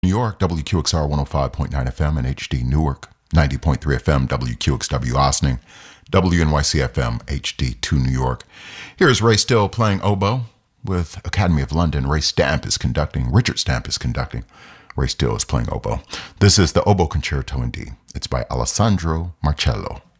New York, WQXR 105.9 FM and HD Newark, 90.3 FM, WQXW Ossining, WNYC FM, HD2 New York. Here's Ray Still playing oboe with Academy of London. Ray Stamp is conducting. Richard Stamp is conducting. Ray Still is playing oboe. This is the Oboe Concerto in D. It's by Alessandro Marcello.